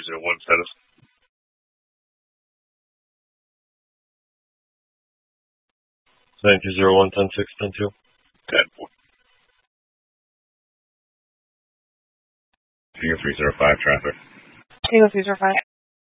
9001 status. 9201, 10-6, 10-2. 10-4. Eagle 305 traffic. Eagle 305.